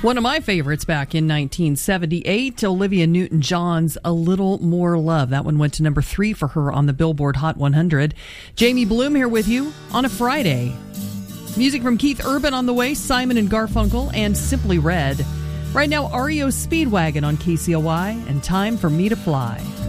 One of my favorites back in 1978, Olivia Newton-John's A Little More Love. That one went to number 3 for her on the Billboard Hot 100. Jamie Bloom here with you on a Friday. Music from Keith Urban on the way, Simon and Garfunkel, and Simply Red. Right now, REO Speedwagon on KCOY, and Time for Me to Fly.